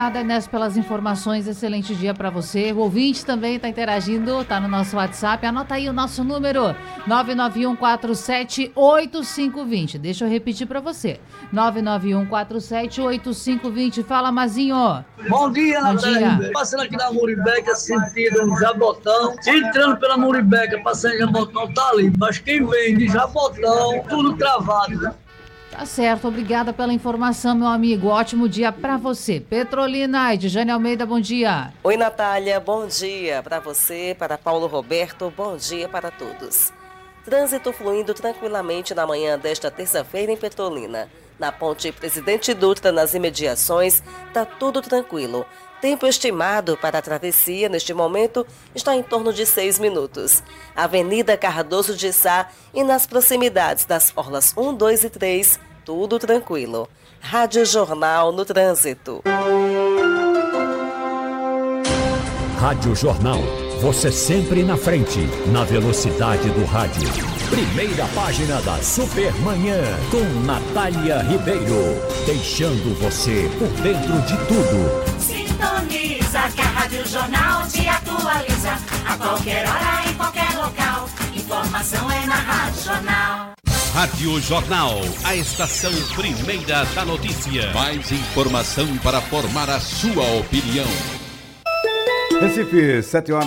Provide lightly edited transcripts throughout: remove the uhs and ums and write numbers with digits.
Obrigada, Inés, pelas informações. Excelente dia para você. O ouvinte também está interagindo, está no nosso WhatsApp. Anota aí o nosso número, 991478520. Deixa eu repetir para você, 991478520. Fala, Mazinho. Bom dia, Natália. Passando aqui na Muribeca, sentido Jabotão. Entrando pela Muribeca, passando em Jabotão, tá ali. Mas quem vem de Jabotão, tudo travado, né? Tá certo, obrigada pela informação, meu amigo. Ótimo dia pra você. Petrolina, Edjane Almeida, bom dia. Oi, Natália, bom dia para você, para Paulo Roberto, bom dia para todos. Trânsito fluindo tranquilamente na manhã desta terça-feira em Petrolina. Na ponte Presidente Dutra, nas imediações, tá tudo tranquilo. Tempo estimado para a travessia, neste momento, está em torno de 6 minutos. Avenida Cardoso de Sá e nas proximidades das orlas 1, 2 e 3, tudo tranquilo. Rádio Jornal no Trânsito. Rádio Jornal, você sempre na frente, na velocidade do rádio. Primeira página da Supermanhã, com Natália Ribeiro, deixando você por dentro de tudo. Sintoniza que a Rádio Jornal te atualiza. A qualquer hora, em qualquer local. Informação é na Rádio Jornal. Rádio Jornal, a estação primeira da notícia. Mais informação para formar a sua opinião. Recife,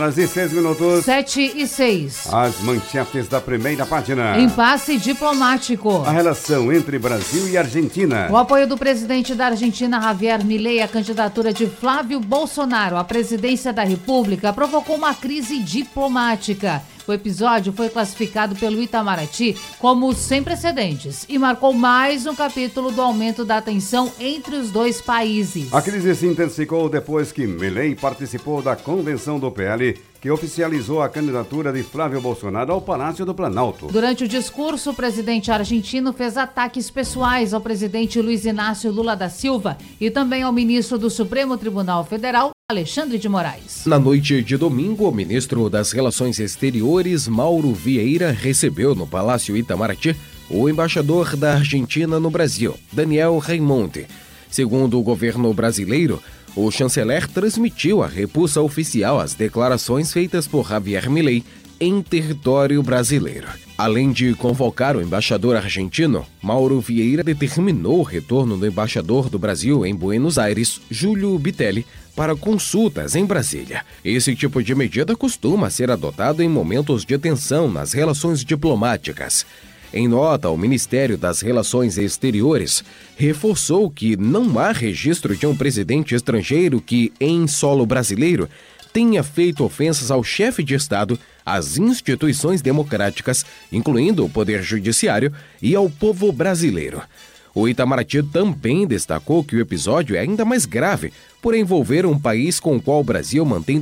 7h06. 7h06. As manchetes da primeira página. Impasse diplomático. A relação entre Brasil e Argentina. O apoio do presidente da Argentina, Javier Milei, à candidatura de Flávio Bolsonaro à presidência da República provocou uma crise diplomática. O episódio foi classificado pelo Itamaraty como sem precedentes e marcou mais um capítulo do aumento da tensão entre os dois países. A crise se intensificou depois que Milei participou da convenção do PL, que oficializou a candidatura de Flávio Bolsonaro ao Palácio do Planalto. Durante o discurso, o presidente argentino fez ataques pessoais ao presidente Luiz Inácio Lula da Silva e também ao ministro do Supremo Tribunal Federal, Alexandre de Moraes. Na noite de domingo, o ministro das Relações Exteriores, Mauro Vieira, recebeu no Palácio Itamaraty o embaixador da Argentina no Brasil, Daniel Raimondi. Segundo o governo brasileiro, o chanceler transmitiu a repulsa oficial às declarações feitas por Javier Milei em território brasileiro. Além de convocar o embaixador argentino, Mauro Vieira determinou o retorno do embaixador do Brasil em Buenos Aires, Júlio Bitelli, para consultas em Brasília. Esse tipo de medida costuma ser adotado em momentos de tensão nas relações diplomáticas. Em nota, o Ministério das Relações Exteriores reforçou que não há registro de um presidente estrangeiro que, em solo brasileiro, tenha feito ofensas ao chefe de Estado, às instituições democráticas, incluindo o Poder Judiciário, e ao povo brasileiro. O Itamaraty também destacou que o episódio é ainda mais grave por envolver um país com o qual o Brasil mantém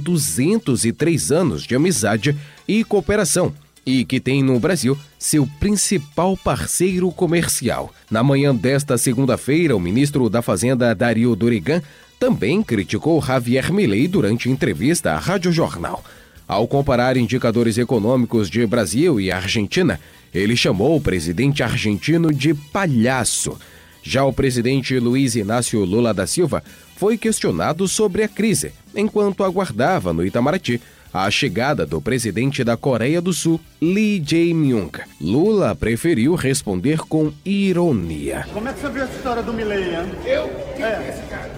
203 anos de amizade e cooperação, e que tem no Brasil seu principal parceiro comercial. Na manhã desta segunda-feira, o ministro da Fazenda, Dario Dorigan, também criticou Javier Milei durante entrevista à Rádio Jornal. Ao comparar indicadores econômicos de Brasil e Argentina, ele chamou o presidente argentino de palhaço. Já o presidente Luiz Inácio Lula da Silva foi questionado sobre a crise, enquanto aguardava no Itamaraty a chegada do presidente da Coreia do Sul, Lee Jae-myung. Lula preferiu responder com ironia. Como é que você viu essa história do Milei, hein? Quem é esse cara?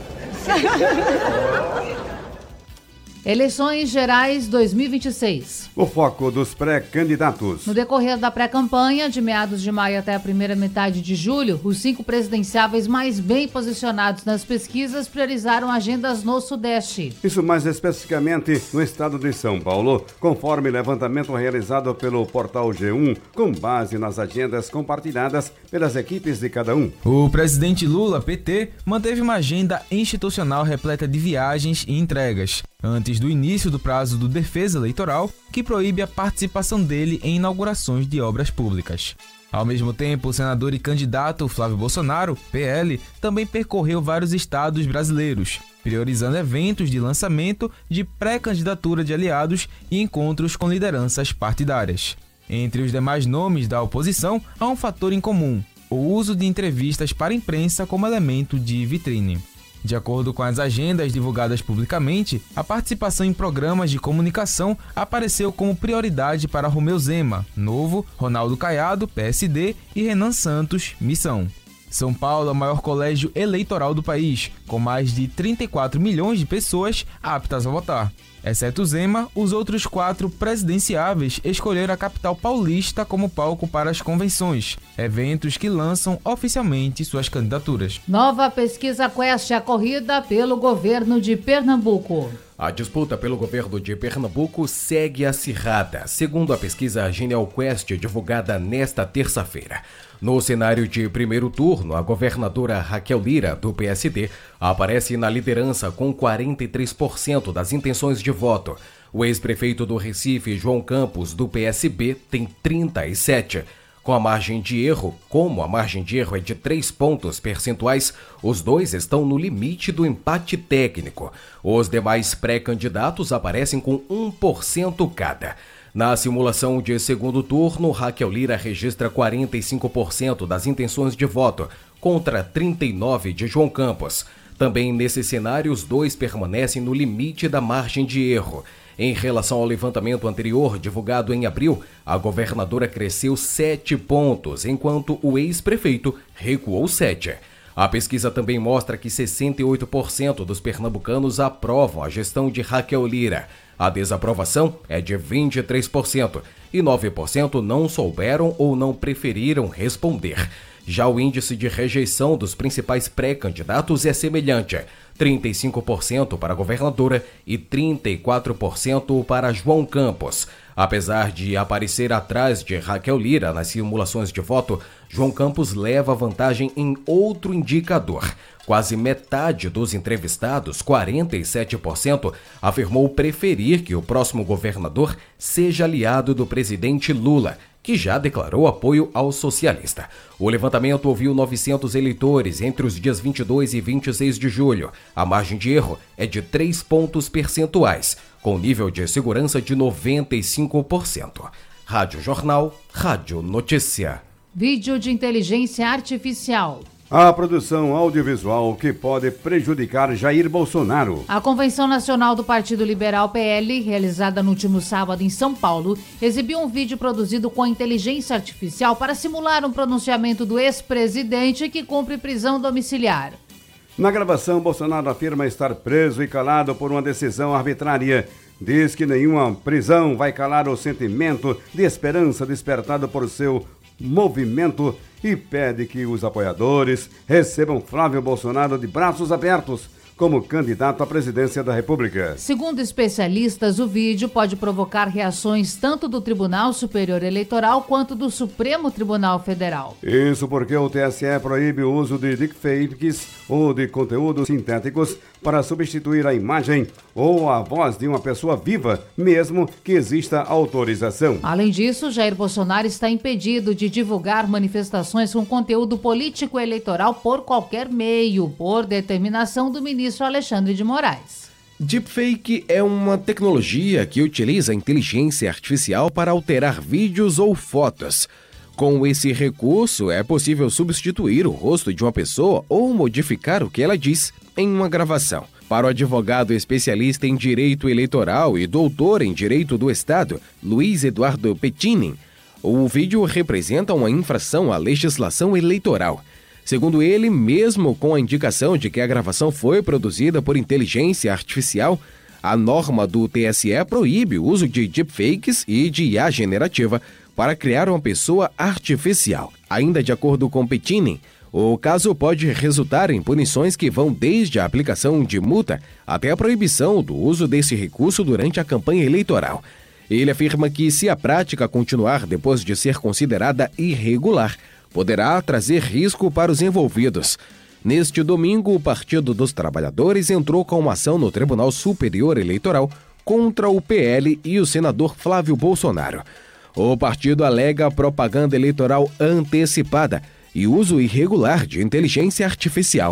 Eleições Gerais 2026. O foco dos pré-candidatos. No decorrer da pré-campanha, de meados de maio até a primeira metade de julho, os 5 presidenciáveis mais bem posicionados nas pesquisas priorizaram agendas no Sudeste. Isso mais especificamente no estado de São Paulo, conforme levantamento realizado pelo portal G1, com base nas agendas compartilhadas pelas equipes de cada um. O presidente Lula, PT, manteve uma agenda institucional repleta de viagens e entregas, antes do início do prazo do Defesa Eleitoral, que proíbe a participação dele em inaugurações de obras públicas. Ao mesmo tempo, o senador e candidato Flávio Bolsonaro, PL, também percorreu vários estados brasileiros, priorizando eventos de lançamento de pré-candidatura de aliados e encontros com lideranças partidárias. Entre os demais nomes da oposição, há um fator em comum: o uso de entrevistas para a imprensa como elemento de vitrine. De acordo com as agendas divulgadas publicamente, a participação em programas de comunicação apareceu como prioridade para Romeu Zema, Novo, Ronaldo Caiado, PSD e Renan Santos, Missão. São Paulo é o maior colégio eleitoral do país, com mais de 34 milhões de pessoas aptas a votar. Exceto Zema, os outros 4 presidenciáveis escolheram a capital paulista como palco para as convenções, eventos que lançam oficialmente suas candidaturas. Nova pesquisa Quest é corrida pelo governo de Pernambuco. A disputa pelo governo de Pernambuco segue acirrada, segundo a pesquisa Genial Quest divulgada nesta terça-feira. No cenário de primeiro turno, a governadora Raquel Lira, do PSD, aparece na liderança com 43% das intenções de voto. O ex-prefeito do Recife, João Campos, do PSB, tem 37%. Como a margem de erro é de 3 pontos percentuais, os dois estão no limite do empate técnico. Os demais pré-candidatos aparecem com 1% cada. Na simulação de segundo turno, Raquel Lira registra 45% das intenções de voto, contra 39% de João Campos. Também nesse cenário, os dois permanecem no limite da margem de erro. Em relação ao levantamento anterior, divulgado em abril, a governadora cresceu 7 pontos, enquanto o ex-prefeito recuou 7. A pesquisa também mostra que 68% dos pernambucanos aprovam a gestão de Raquel Lira. A desaprovação é de 23% e 9% não souberam ou não preferiram responder. Já o índice de rejeição dos principais pré-candidatos é semelhante, 35% para a governadora e 34% para João Campos. Apesar de aparecer atrás de Raquel Lira nas simulações de voto, João Campos leva vantagem em outro indicador. Quase metade dos entrevistados, 47%, afirmou preferir que o próximo governador seja aliado do presidente Lula, que já declarou apoio ao socialista. O levantamento ouviu 900 eleitores entre os dias 22 e 26 de julho. A margem de erro é de 3 pontos percentuais, com nível de segurança de 95%. Rádio Jornal, Rádio Notícia. Vídeo de inteligência artificial. A produção audiovisual que pode prejudicar Jair Bolsonaro. A Convenção Nacional do Partido Liberal PL, realizada no último sábado em São Paulo, exibiu um vídeo produzido com inteligência artificial para simular um pronunciamento do ex-presidente que cumpre prisão domiciliar. Na gravação, Bolsonaro afirma estar preso e calado por uma decisão arbitrária. Diz que nenhuma prisão vai calar o sentimento de esperança despertado por seu movimento e pede que os apoiadores recebam Flávio Bolsonaro de braços abertos como candidato à presidência da República. Segundo especialistas, o vídeo pode provocar reações tanto do Tribunal Superior Eleitoral quanto do Supremo Tribunal Federal. Isso porque o TSE proíbe o uso de deepfakes ou de conteúdos sintéticos para substituir a imagem ou a voz de uma pessoa viva, mesmo que exista autorização. Além disso, Jair Bolsonaro está impedido de divulgar manifestações com conteúdo político eleitoral por qualquer meio, por determinação do ministro Alexandre de Moraes. Deepfake é uma tecnologia que utiliza a inteligência artificial para alterar vídeos ou fotos. Com esse recurso, é possível substituir o rosto de uma pessoa ou modificar o que ela diz em uma gravação. Para o advogado especialista em direito eleitoral e doutor em direito do Estado, Luiz Eduardo Pettinin, o vídeo representa uma infração à legislação eleitoral. Segundo ele, mesmo com a indicação de que a gravação foi produzida por inteligência artificial, a norma do TSE proíbe o uso de deepfakes e de IA generativa para criar uma pessoa artificial. Ainda de acordo com Pettinin, o caso pode resultar em punições que vão desde a aplicação de multa até a proibição do uso desse recurso durante a campanha eleitoral. Ele afirma que, se a prática continuar depois de ser considerada irregular, poderá trazer risco para os envolvidos. Neste domingo, o Partido dos Trabalhadores entrou com uma ação no Tribunal Superior Eleitoral contra o PL e o senador Flávio Bolsonaro. O partido alega propaganda eleitoral antecipada e uso irregular de inteligência artificial.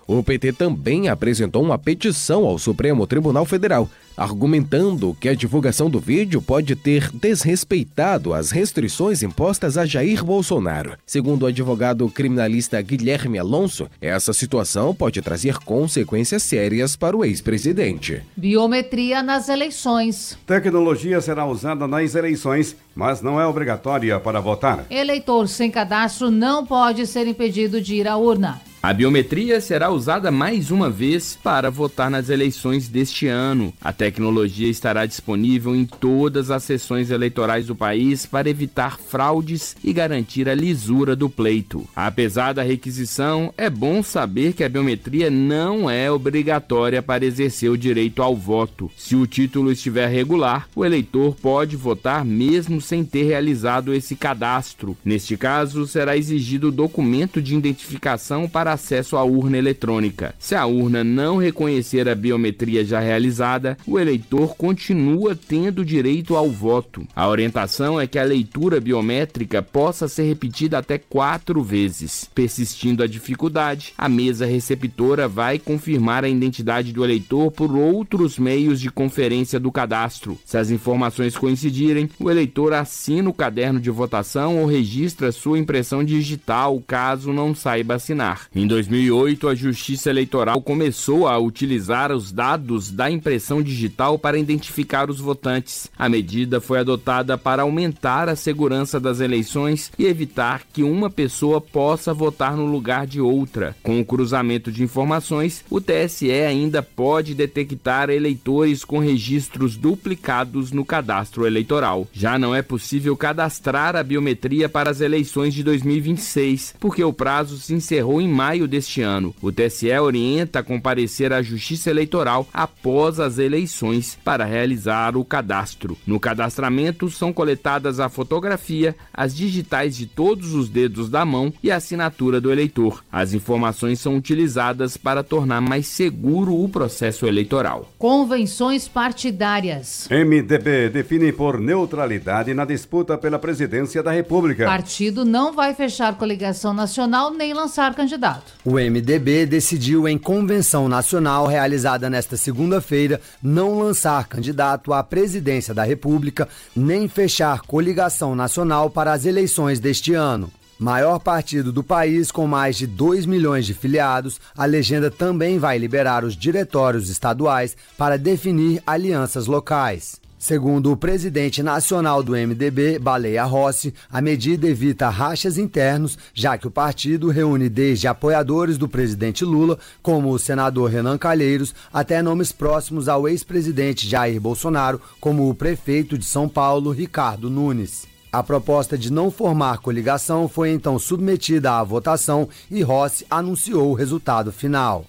O PT também apresentou uma petição ao Supremo Tribunal Federal, argumentando que a divulgação do vídeo pode ter desrespeitado as restrições impostas a Jair Bolsonaro. Segundo o advogado criminalista Guilherme Alonso, essa situação pode trazer consequências sérias para o ex-presidente. Biometria nas eleições. Tecnologia será usada nas eleições, mas não é obrigatória para votar. Eleitor sem cadastro não pode ser impedido de ir à urna. A biometria será usada mais uma vez para votar nas eleições deste ano. A tecnologia estará disponível em todas as sessões eleitorais do país para evitar fraudes e garantir a lisura do pleito. Apesar da requisição, é bom saber que a biometria não é obrigatória para exercer o direito ao voto. Se o título estiver regular, o eleitor pode votar mesmo sem ter realizado esse cadastro. Neste caso, será exigido o documento de identificação para acesso à urna eletrônica. Se a urna não reconhecer a biometria já realizada, o eleitor continua tendo direito ao voto. A orientação é que a leitura biométrica possa ser repetida até 4 vezes. Persistindo a dificuldade, a mesa receptora vai confirmar a identidade do eleitor por outros meios de conferência do cadastro. Se as informações coincidirem, o eleitor assina o caderno de votação ou registra sua impressão digital, caso não saiba assinar. Em 2008, a Justiça Eleitoral começou a utilizar os dados da impressão digital para identificar os votantes. A medida foi adotada para aumentar a segurança das eleições e evitar que uma pessoa possa votar no lugar de outra. Com o cruzamento de informações, o TSE ainda pode detectar eleitores com registros duplicados no cadastro eleitoral. Já não é possível cadastrar a biometria para as eleições de 2026, porque o prazo se encerrou em maio deste ano. O TSE orienta a comparecer à Justiça Eleitoral após as eleições para realizar o cadastro. No cadastramento são coletadas a fotografia, as digitais de todos os dedos da mão e a assinatura do eleitor. As informações são utilizadas para tornar mais seguro o processo eleitoral. Convenções partidárias. MDB define por neutralidade na disputa pela presidência da República. Partido não vai fechar coligação nacional nem lançar candidato. O MDB decidiu em convenção nacional realizada nesta segunda-feira não lançar candidato à presidência da República nem fechar coligação nacional para as eleições deste ano. Maior partido do país com mais de 2 milhões de filiados, a legenda também vai liberar os diretórios estaduais para definir alianças locais. Segundo o presidente nacional do MDB, Baleia Rossi, a medida evita rachas internos, já que o partido reúne desde apoiadores do presidente Lula, como o senador Renan Calheiros, até nomes próximos ao ex-presidente Jair Bolsonaro, como o prefeito de São Paulo, Ricardo Nunes. A proposta de não formar coligação foi então submetida à votação e Rossi anunciou o resultado final.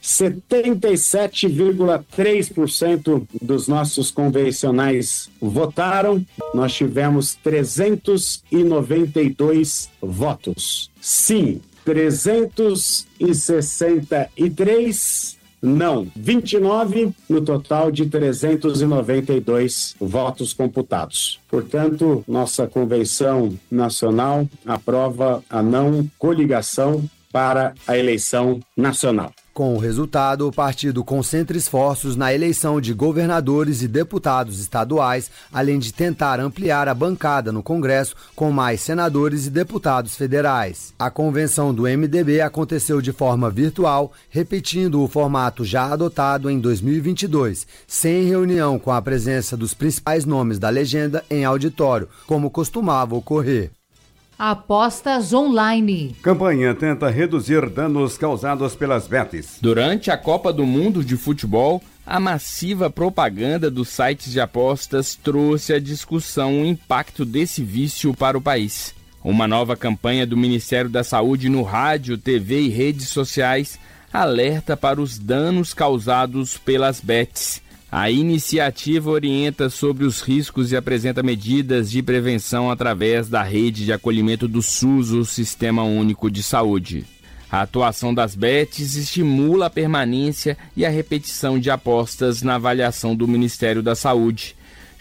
77,3% dos nossos convencionais votaram. Nós tivemos 392 votos. Sim, 363. Não, 29 no total de 392 votos computados. Portanto, nossa convenção nacional aprova a não coligação para a eleição nacional. Com o resultado, o partido concentra esforços na eleição de governadores e deputados estaduais, além de tentar ampliar a bancada no Congresso com mais senadores e deputados federais. A convenção do MDB aconteceu de forma virtual, repetindo o formato já adotado em 2022, sem reunião com a presença dos principais nomes da legenda em auditório, como costumava ocorrer. Apostas online. Campanha tenta reduzir danos causados pelas bets. Durante a Copa do Mundo de Futebol, a massiva propaganda dos sites de apostas trouxe à discussão o impacto desse vício para o país. Uma nova campanha do Ministério da Saúde no rádio, TV e redes sociais alerta para os danos causados pelas bets. A iniciativa orienta sobre os riscos e apresenta medidas de prevenção através da rede de acolhimento do SUS, o Sistema Único de Saúde. A atuação das bets estimula a permanência e a repetição de apostas na avaliação do Ministério da Saúde.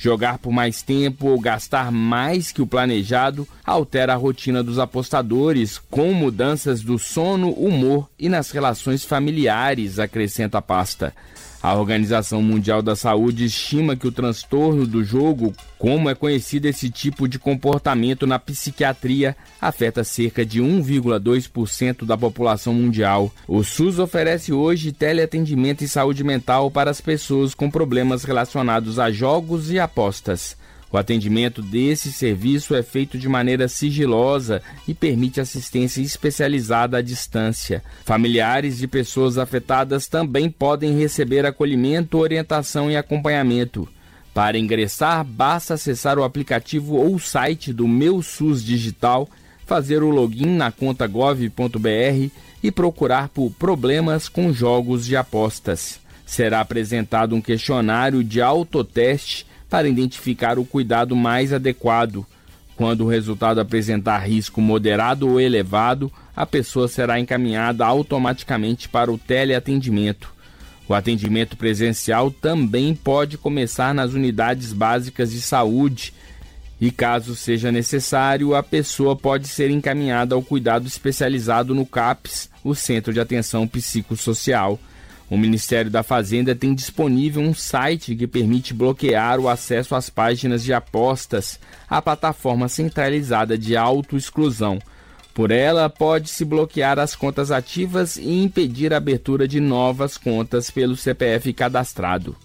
Jogar por mais tempo ou gastar mais que o planejado altera a rotina dos apostadores, com mudanças do sono, humor e nas relações familiares, acrescenta a pasta. A Organização Mundial da Saúde estima que o transtorno do jogo, como é conhecido esse tipo de comportamento na psiquiatria, afeta cerca de 1,2% da população mundial. O SUS oferece hoje teleatendimento e saúde mental para as pessoas com problemas relacionados a jogos e apostas. O atendimento desse serviço é feito de maneira sigilosa e permite assistência especializada à distância. Familiares de pessoas afetadas também podem receber acolhimento, orientação e acompanhamento. Para ingressar, basta acessar o aplicativo ou o site do Meu SUS Digital, fazer o login na conta gov.br e procurar por problemas com jogos de apostas. Será apresentado um questionário de autoteste para identificar o cuidado mais adequado. Quando o resultado apresentar risco moderado ou elevado, a pessoa será encaminhada automaticamente para o teleatendimento. O atendimento presencial também pode começar nas unidades básicas de saúde e, caso seja necessário, a pessoa pode ser encaminhada ao cuidado especializado no CAPS, o Centro de Atenção Psicossocial. O Ministério da Fazenda tem disponível um site que permite bloquear o acesso às páginas de apostas, a plataforma centralizada de autoexclusão. Por ela, pode-se bloquear as contas ativas e impedir a abertura de novas contas pelo CPF cadastrado.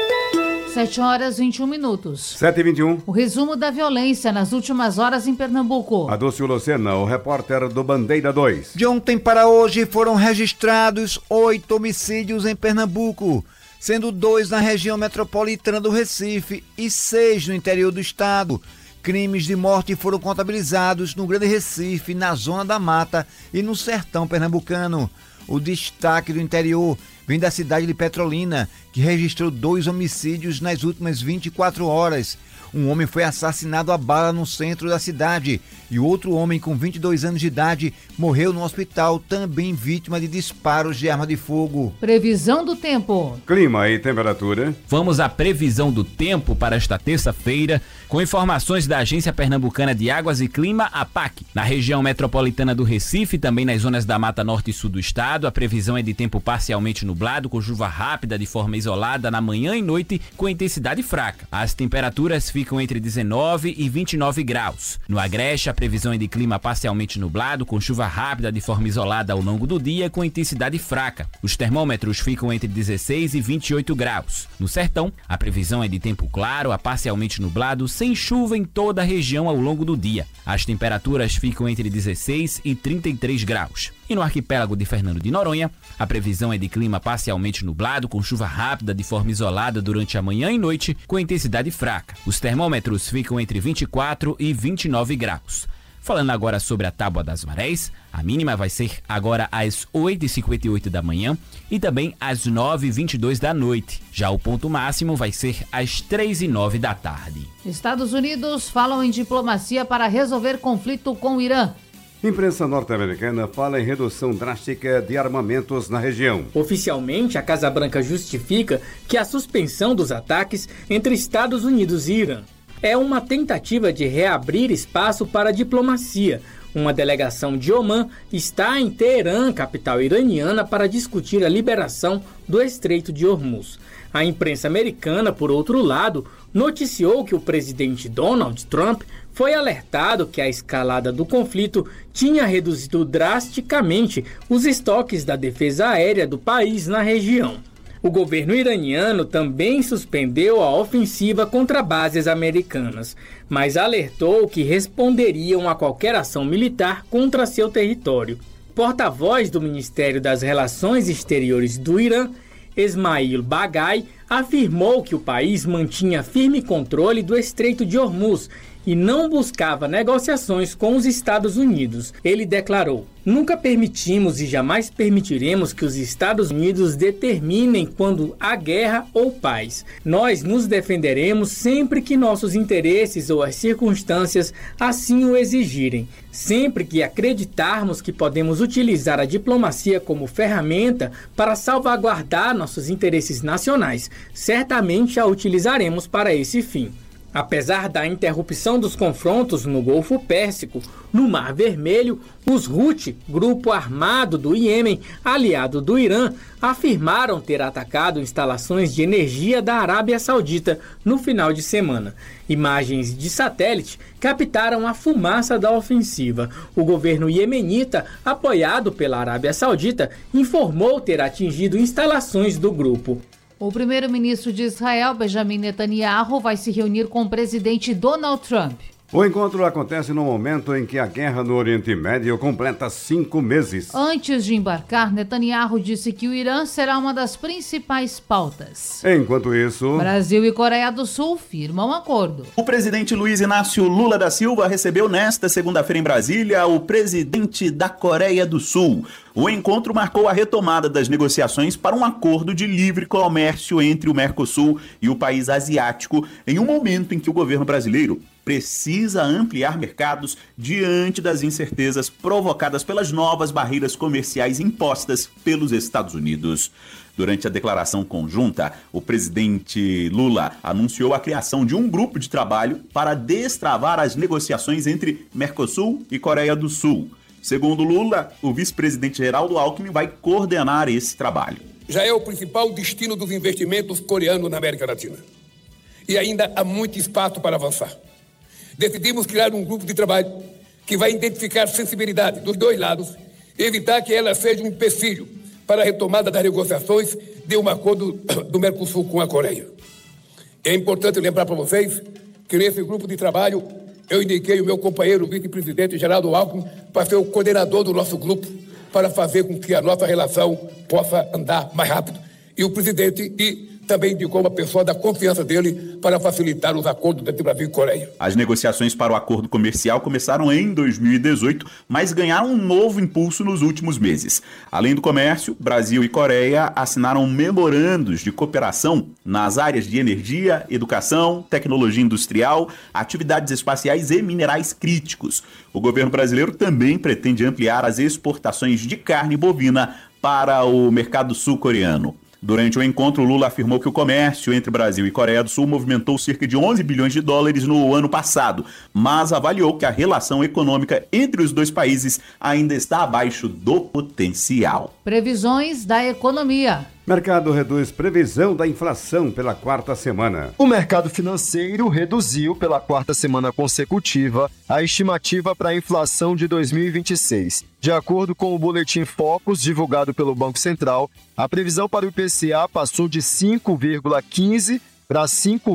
7h21. 7h21. O resumo da violência nas últimas horas em Pernambuco. A Dulce Lucena, o repórter do Bandeira 2. De ontem para hoje foram registrados 8 homicídios em Pernambuco, sendo 2 na região metropolitana do Recife e 6 no interior do estado. Crimes de morte foram contabilizados no Grande Recife, na Zona da Mata e no Sertão Pernambucano. O destaque do interior vem da cidade de Petrolina, que registrou 2 homicídios nas últimas 24 horas. Um homem foi assassinado a bala no centro da cidade e outro homem com 22 anos de idade morreu no hospital, também vítima de disparos de arma de fogo. Previsão do tempo. Clima e temperatura. Vamos à previsão do tempo para esta terça-feira, com informações da Agência Pernambucana de Águas e Clima, APAC. Na região metropolitana do Recife, também nas zonas da Mata Norte e Sul do estado, a previsão é de tempo parcialmente nublado, com chuva rápida de forma isolada na manhã e noite, com intensidade fraca. As temperaturas ficam entre 19 e 29 graus. No Agreste, a previsão é de clima parcialmente nublado, com chuva rápida de forma isolada ao longo do dia, com intensidade fraca. Os termômetros ficam entre 16 e 28 graus. No Sertão, a previsão é de tempo claro a parcialmente nublado, sem chuva em toda a região ao longo do dia. As temperaturas ficam entre 16 e 33 graus. E no arquipélago de Fernando de Noronha, a previsão é de clima parcialmente nublado, com chuva rápida de forma isolada durante a manhã e noite, com intensidade fraca. Os termômetros ficam entre 24 e 29 graus. Falando agora sobre a Tábua das Marés, a mínima vai ser agora às 8h58 da manhã e também às 9h22 da noite. Já o ponto máximo vai ser às 3h09 da tarde. Estados Unidos falam em diplomacia para resolver conflito com o Irã. Imprensa norte-americana fala em redução drástica de armamentos na região. Oficialmente, a Casa Branca justifica que a suspensão dos ataques entre Estados Unidos e Irã é uma tentativa de reabrir espaço para a diplomacia. Uma delegação de Omã está em Teherã, capital iraniana, para discutir a liberação do Estreito de Hormuz. A imprensa americana, por outro lado, noticiou que o presidente Donald Trump foi alertado que a escalada do conflito tinha reduzido drasticamente os estoques da defesa aérea do país na região. O governo iraniano também suspendeu a ofensiva contra bases americanas, mas alertou que responderiam a qualquer ação militar contra seu território. Porta-voz do Ministério das Relações Exteriores do Irã, Esmail Baghai, afirmou que o país mantinha firme controle do Estreito de Hormuz e não buscava negociações com os Estados Unidos. Ele declarou: "Nunca permitimos e jamais permitiremos que os Estados Unidos determinem quando há guerra ou paz. Nós nos defenderemos sempre que nossos interesses ou as circunstâncias assim o exigirem. Sempre que acreditarmos que podemos utilizar a diplomacia como ferramenta para salvaguardar nossos interesses nacionais, certamente a utilizaremos para esse fim." Apesar da interrupção dos confrontos no Golfo Pérsico, no Mar Vermelho, os Houthi, grupo armado do Iêmen, aliado do Irã, afirmaram ter atacado instalações de energia da Arábia Saudita no final de semana. Imagens de satélite captaram a fumaça da ofensiva. O governo iemenita, apoiado pela Arábia Saudita, informou ter atingido instalações do grupo. O primeiro-ministro de Israel, Benjamin Netanyahu, vai se reunir com o presidente Donald Trump. O encontro acontece no momento em que a guerra no Oriente Médio completa 5 meses. Antes de embarcar, Netanyahu disse que o Irã será uma das principais pautas. Enquanto isso, Brasil e Coreia do Sul firmam acordo. O presidente Luiz Inácio Lula da Silva recebeu nesta segunda-feira em Brasília o presidente da Coreia do Sul. O encontro marcou a retomada das negociações para um acordo de livre comércio entre o Mercosul e o país asiático, em um momento em que o governo brasileiro precisa ampliar mercados diante das incertezas provocadas pelas novas barreiras comerciais impostas pelos Estados Unidos. Durante a declaração conjunta, o presidente Lula anunciou a criação de um grupo de trabalho para destravar as negociações entre Mercosul e Coreia do Sul. Segundo Lula, o vice-presidente Geraldo Alckmin vai coordenar esse trabalho. Já é o principal destino dos investimentos coreanos na América Latina. E ainda há muito espaço para avançar. Decidimos criar um grupo de trabalho que vai identificar sensibilidade dos dois lados e evitar que ela seja um empecilho para a retomada das negociações de um acordo do Mercosul com a Coreia. É importante lembrar para vocês que nesse grupo de trabalho eu indiquei o meu companheiro vice-presidente Geraldo Alckmin para ser o coordenador do nosso grupo para fazer com que a nossa relação possa andar mais rápido. E o presidente também indicou uma pessoa da confiança dele para facilitar os acordos entre Brasil e Coreia. As negociações para o acordo comercial começaram em 2018, mas ganharam um novo impulso nos últimos meses. Além do comércio, Brasil e Coreia assinaram memorandos de cooperação nas áreas de energia, educação, tecnologia industrial, atividades espaciais e minerais críticos. O governo brasileiro também pretende ampliar as exportações de carne bovina para o mercado sul-coreano. Durante o encontro, Lula afirmou que o comércio entre Brasil e Coreia do Sul movimentou cerca de 11 bilhões de dólares no ano passado, mas avaliou que a relação econômica entre os dois países ainda está abaixo do potencial. Previsões da economia. Mercado reduz previsão da inflação pela 4ª semana. O mercado financeiro reduziu pela 4ª semana consecutiva a estimativa para a inflação de 2026. De acordo com o boletim Focus divulgado pelo Banco Central, a previsão para o IPCA passou de 5,15% para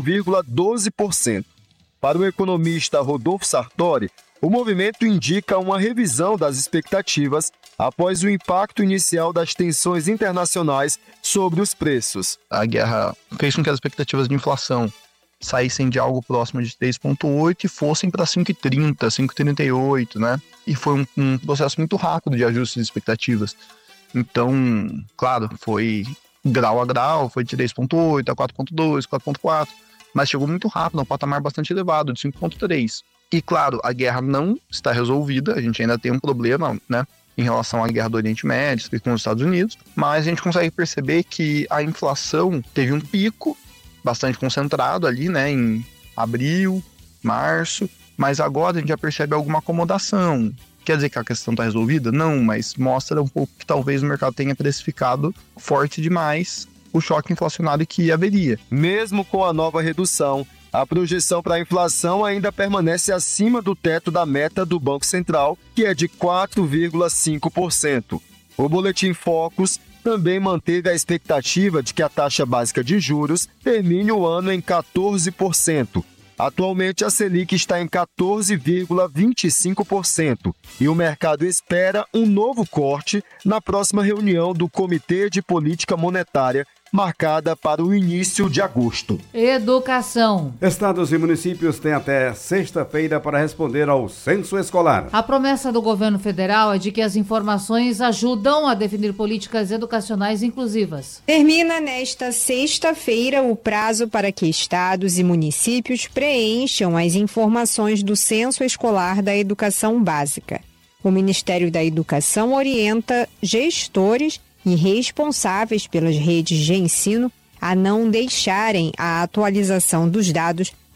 5,12%. Para o economista Rodolfo Sartori, o movimento indica uma revisão das expectativas após o impacto inicial das tensões internacionais sobre os preços. A guerra fez com que as expectativas de inflação saíssem de algo próximo de 3,8 e fossem para 5,30, 5,38, né? E foi um processo muito rápido de ajuste de expectativas. Então, claro, foi grau a grau, foi de 3,8 a 4,2, 4,4, mas chegou muito rápido, a um patamar bastante elevado, de 5,3. E, claro, a guerra não está resolvida, a gente ainda tem um problema, né, em relação à guerra do Oriente Médio e com os Estados Unidos, mas a gente consegue perceber que a inflação teve um pico bastante concentrado ali, né, em abril, março, mas agora a gente já percebe alguma acomodação. Quer dizer que a questão está resolvida? Não, mas mostra um pouco que talvez o mercado tenha precificado forte demais o choque inflacionário que haveria. Mesmo com a nova redução, a projeção para a inflação ainda permanece acima do teto da meta do Banco Central, que é de 4,5%. O boletim Focus também manteve a expectativa de que a taxa básica de juros termine o ano em 14%. Atualmente, a Selic está em 14,25% e o mercado espera um novo corte na próxima reunião do Comitê de Política Monetária, marcada para o início de agosto. Educação. Estados e municípios têm até sexta-feira para responder ao censo escolar. A promessa do governo federal é de que as informações ajudam a definir políticas educacionais inclusivas. Termina nesta sexta-feira o prazo para que estados e municípios preencham as informações do censo escolar da educação básica. O Ministério da Educação orienta gestores e responsáveis pelas redes de ensino a não deixarem a atualização dos dados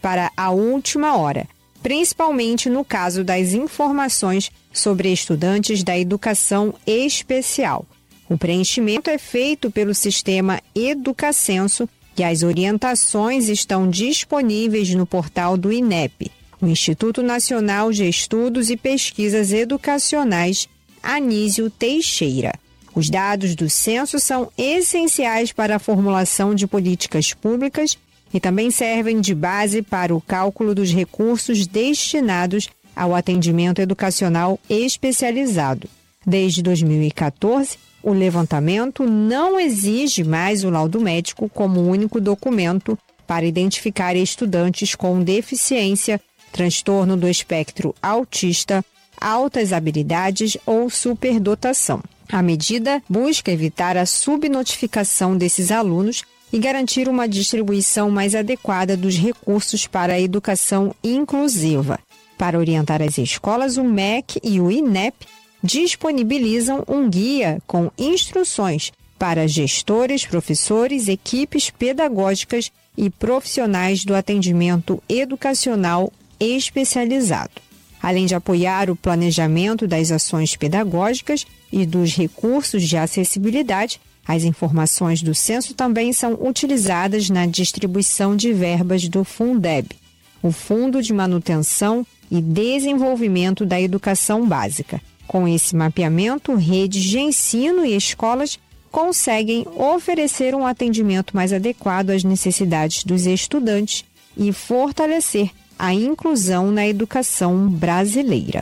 para a última hora, principalmente no caso das informações sobre estudantes da educação especial. O preenchimento é feito pelo sistema Educacenso e as orientações estão disponíveis no portal do INEP, o Instituto Nacional de Estudos e Pesquisas Educacionais Anísio Teixeira. Os dados do censo são essenciais para a formulação de políticas públicas e também servem de base para o cálculo dos recursos destinados ao atendimento educacional especializado. Desde 2014, o levantamento não exige mais o laudo médico como único documento para identificar estudantes com deficiência, transtorno do espectro autista, altas habilidades ou superdotação. A medida busca evitar a subnotificação desses alunos e garantir uma distribuição mais adequada dos recursos para a educação inclusiva. Para orientar as escolas, o MEC e o INEP disponibilizam um guia com instruções para gestores, professores, equipes pedagógicas e profissionais do atendimento educacional especializado. Além de apoiar o planejamento das ações pedagógicas e dos recursos de acessibilidade, as informações do censo também são utilizadas na distribuição de verbas do Fundeb, o Fundo de Manutenção e Desenvolvimento da Educação Básica. Com esse mapeamento, redes de ensino e escolas conseguem oferecer um atendimento mais adequado às necessidades dos estudantes e fortalecer a inclusão na educação brasileira.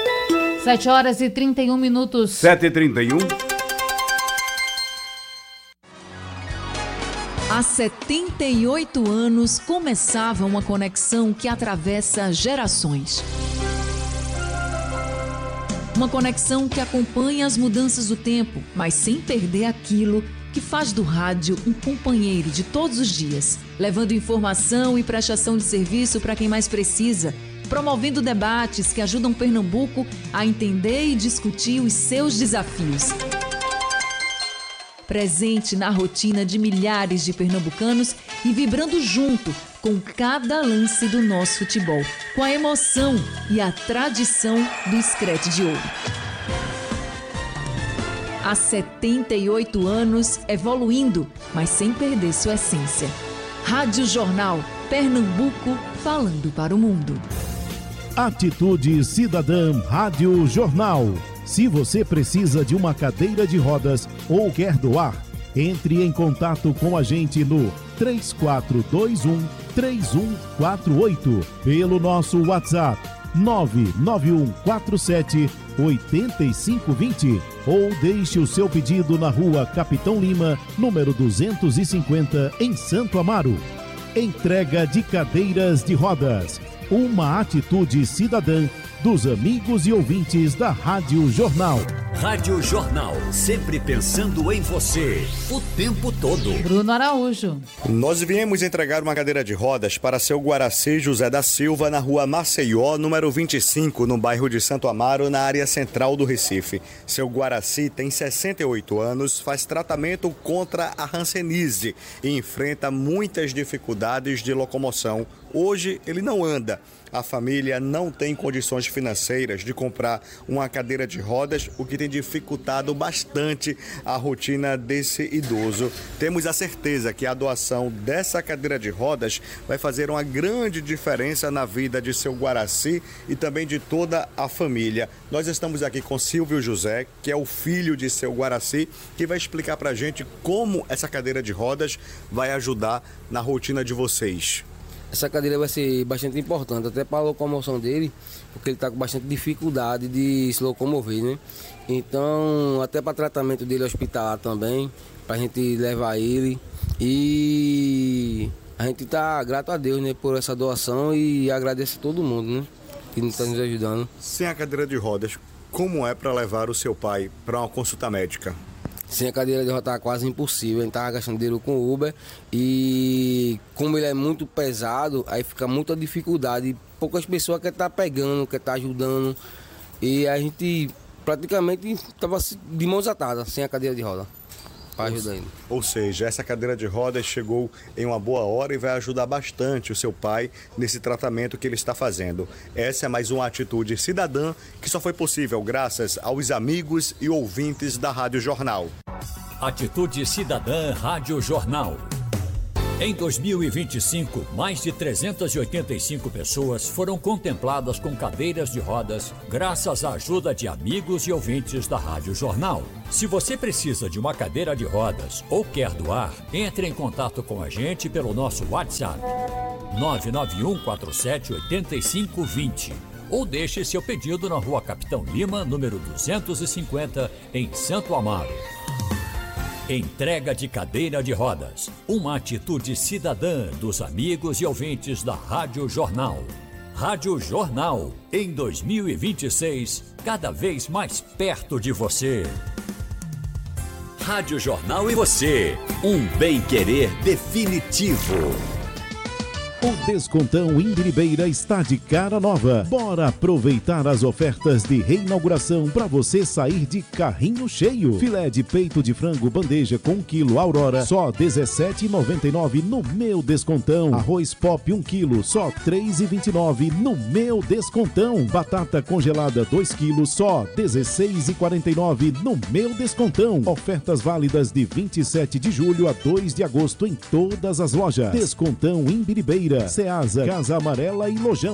7h31. 7h31. Há 78 anos começava uma conexão que atravessa gerações. Uma conexão que acompanha as mudanças do tempo, mas sem perder aquilo que faz do rádio um companheiro de todos os dias, levando informação e prestação de serviço para quem mais precisa, promovendo debates que ajudam Pernambuco a entender e discutir os seus desafios. Presente na rotina de milhares de pernambucanos e vibrando junto com cada lance do nosso futebol, com a emoção e a tradição do Screte de Ouro. Há 78 anos evoluindo, mas sem perder sua essência. Rádio Jornal, Pernambuco, falando para o mundo. Atitude Cidadã Rádio Jornal. Se você precisa de uma cadeira de rodas ou quer doar, entre em contato com a gente no 3421-3148, pelo nosso WhatsApp 99147-8520 ou deixe o seu pedido na rua Capitão Lima, número 250, em Santo Amaro. Entrega de cadeiras de rodas. Uma atitude cidadã dos amigos e ouvintes da Rádio Jornal. Rádio Jornal, sempre pensando em você, o tempo todo. Bruno Araújo. Nós viemos entregar uma cadeira de rodas para seu Guaraci José da Silva, na rua Maceió, número 25, no bairro de Santo Amaro, na área central do Recife. Seu Guaraci tem 68 anos, faz tratamento contra a hanseníase e enfrenta muitas dificuldades de locomoção. Hoje ele não anda. A família não tem condições financeiras de comprar uma cadeira de rodas, o que tem dificultado bastante a rotina desse idoso. Temos a certeza que a doação dessa cadeira de rodas vai fazer uma grande diferença na vida de seu Guaraci e também de toda a família. Nós estamos aqui com Silvio José, que é o filho de seu Guaraci, que vai explicar pra gente como essa cadeira de rodas vai ajudar na rotina de vocês. Essa cadeira vai ser bastante importante, até para a locomoção dele, porque ele está com bastante dificuldade de se locomover, né? Então, até para tratamento dele hospitalar também, para a gente levar ele. E a gente está grato a Deus, né, por essa doação e agradece a todo mundo, né, que está nos ajudando. Sem a cadeira de rodas, como é para levar o seu pai para uma consulta médica? Sem a cadeira de rodas tá quase impossível, a gente tava gastando dinheiro com o Uber e como ele é muito pesado, aí fica muita dificuldade. Poucas pessoas querem estar pegando, querem estar ajudando e a gente praticamente estava de mãos atadas, sem a cadeira de roda. para ajudar ele. Ou seja, essa cadeira de rodas chegou em uma boa hora e vai ajudar bastante o seu pai nesse tratamento que ele está fazendo. Essa é mais uma atitude cidadã que só foi possível graças aos amigos e ouvintes da Rádio Jornal. Atitude Cidadã Rádio Jornal. Em 2025, mais de 385 pessoas foram contempladas com cadeiras de rodas graças à ajuda de amigos e ouvintes da Rádio Jornal. Se você precisa de uma cadeira de rodas ou quer doar, entre em contato com a gente pelo nosso WhatsApp 991478520 ou deixe seu pedido na Rua Capitão Lima, número 250, em Santo Amaro. Entrega de cadeira de rodas, uma atitude cidadã dos amigos e ouvintes da Rádio Jornal. Rádio Jornal, em 2026, cada vez mais perto de você. Rádio Jornal e você, um bem-querer definitivo. O Descontão Imbiribeira está de cara nova. Bora aproveitar as ofertas de reinauguração para você sair de carrinho cheio. Filé de peito de frango bandeja com 1 kg Aurora, só R$ 17,99 no Meu Descontão. Arroz Pop 1 kg, só R$ 3,29 no Meu Descontão. Batata congelada 2 kg, só R$ 16,49 no Meu Descontão. Ofertas válidas de 27 de julho a 2 de agosto em todas as lojas. Descontão Imbiribeira, Ceasa, Casa Amarela e Lojão.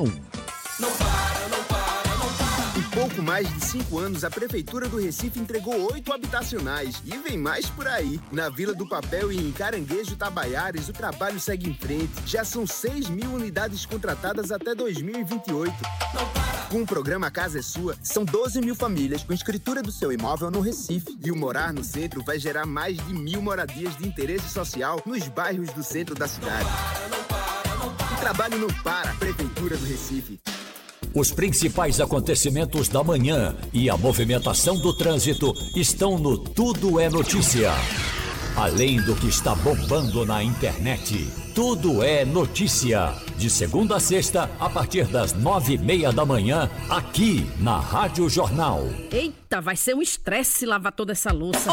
Em pouco mais de 5 anos, a Prefeitura do Recife entregou 8 habitacionais. E vem mais por aí. Na Vila do Papel e em Caranguejo Tabaiares, o trabalho segue em frente. Já são 6.000 unidades contratadas até 2028. Com o programa Casa é Sua, são 12.000 famílias com escritura do seu imóvel no Recife. E o Morar no Centro vai gerar mais de 1.000 moradias de interesse social nos bairros do centro da cidade. O trabalho não para, Prefeitura do Recife. Os principais acontecimentos da manhã e a movimentação do trânsito estão no Tudo é Notícia. Além do que está bombando na internet, Tudo é Notícia. De segunda a sexta, a partir das 9h30 da manhã, aqui na Rádio Jornal. Eita, vai ser um estresse lavar toda essa louça.